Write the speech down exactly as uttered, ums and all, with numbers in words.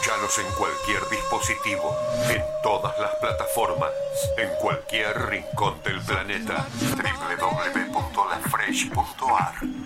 Escuchanos en cualquier dispositivo, en todas las plataformas, en cualquier rincón del planeta. doble u doble u doble u punto la fresh punto a r